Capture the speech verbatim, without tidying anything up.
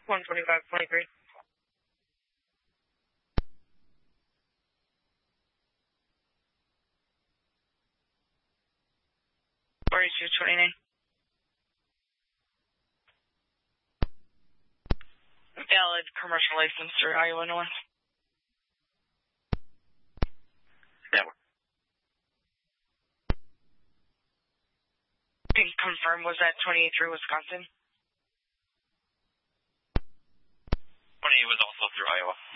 one twenty-five twenty-three. forty-two twenty-nine. Valid commercial license through Iowa North. Network. Can you confirm, was that twenty-eight through Wisconsin? twenty-eight was also through Iowa.